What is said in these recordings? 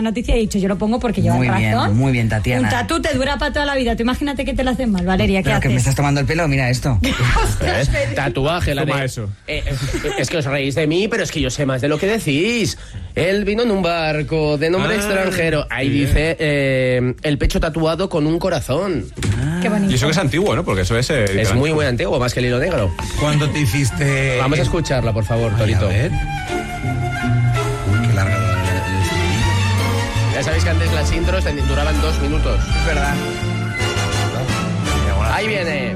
la noticia y he dicho, yo lo pongo porque lleva razón. Muy bien, Tatiana. Un tatú te dura para toda la vida. Tú imagínate que te lo hacen mal, Valeria, ¿qué Pero haces? que me estás tomando el pelo, mira esto. Tatuaje, la de... eso. Es que os reís de mí, pero es que yo sé más de lo que decís. Él vino en un barco de nombre extranjero. Ahí dice el pecho tatuado con un corazón. Qué bonito. Y eso que es antiguo, ¿no? Porque eso es... Es muy antiguo, más que el hilo negro. ¿Cuándo te hiciste...? Vamos a escucharla, por favor, Torito. A ver. Uy, qué larga la Ya sabéis que antes las intros duraban 2 minutos. Es verdad. Ahí viene.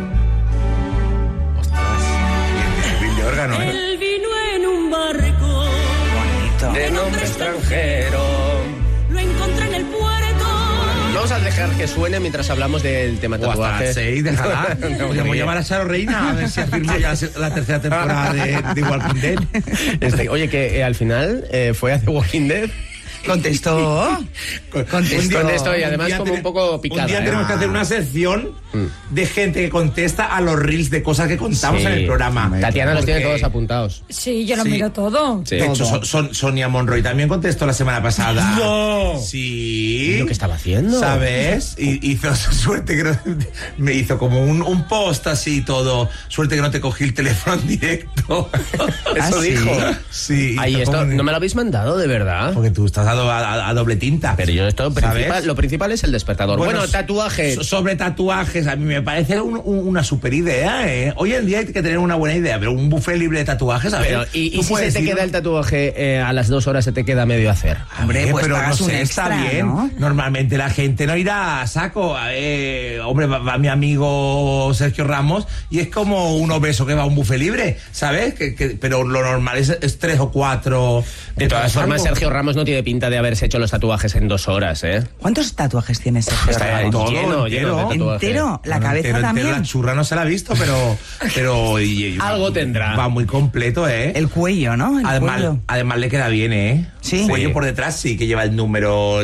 el de órgano, ¿eh? Él vino en un barco Bonito. De nombre extranjero. lo encontré en el puerto. Vamos a dejar que suene mientras hablamos del tema O hasta tatuaje. las 6, déjala. Podemos llamar a Charo Reina a ver si afirma ya la tercera temporada de Walking Dead. Oye, que al final fue a The Walking Dead. Contestó. Contestó y además día como un poco picada. Un día tenemos que hacer una sección de gente que contesta a los reels de cosas que contamos Sí. en el programa. Tatiana los tiene Porque- todos apuntados. Sí, yo lo Sí. miro todo. Sí. De hecho, Sonia Monroy también contestó la semana pasada. ¡No! Sí. ¿Y lo que estaba haciendo? ¿Sabes? Y hizo suerte que no, me hizo como un post así todo. Suerte que no te cogí el teléfono en directo. Eso ¿sí? dijo. Sí. Ay, hizo esto como- no me lo habéis mandado, de verdad. Porque tú estás a doble tinta. Pero yo esto ¿sabes? lo principal es el despertador. Bueno, so- tatuajes. Sobre tatuajes, a mí me parece una super idea, ¿eh? Hoy en día hay que tener una buena idea, pero un buffet libre de tatuajes, a ver. Pero, ¿y tú si se puedes te ir- queda el tatuaje a las 2 horas se te queda medio hacer? Hombre, pues pero pagas no un sé, extra, está bien. ¿no? Normalmente la gente no irá a saco. Hombre, va mi amigo Sergio Ramos y es como un obeso que va a un buffet libre, ¿sabes? Pero lo normal es 3 o 4. De todas formas, Sergio Ramos no tiene pinta de haberse hecho los tatuajes en 2 horas, ¿eh? ¿Cuántos tatuajes tiene Sergio Está Ramos? todo lleno de entero. tatuajes. ¿Entero? ¿La cabeza también? La churra no se la ha visto, pero Algo tendrá. Va muy completo, ¿eh? El cuello, ¿no? El cuello. Además le queda bien, ¿eh? Sí. El cuello Sí. por detrás sí que lleva el número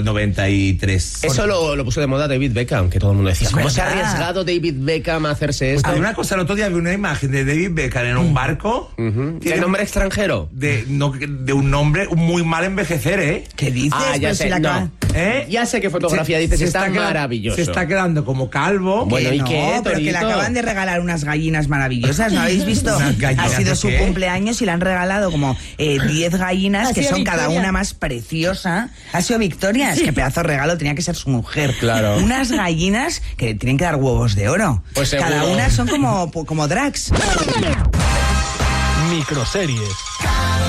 93. Eso lo puso de moda David Beckham, que todo el mundo decía, Es ¿cómo se ha verdad. arriesgado David Beckham a hacerse esto? Hay una cosa, el otro día vi una imagen de David Beckham en un barco. ¿Qué nombre extranjero? De un nombre muy mal envejecer, ¿eh? ¿Qué dices? Ah, ya Pero sé, si la no. acaba- ¿Eh? Ya sé qué fotografía dices, está quedando- maravilloso. Se está quedando como calvo. Bueno, Que ¿y no, qué, pero que le Torito? acaban de regalar unas gallinas maravillosas, ¿no habéis visto? ¿Unas gallinas Ha sido de su qué? cumpleaños y le han regalado como 10 gallinas Ha que sido son cada Victoria. una más preciosa. Ha sido Victoria, es que pedazo de regalo tenía que ser su mujer. Claro. Unas gallinas que tienen que dar huevos de oro. Pues seguro. Cada una son como drags. Microseries.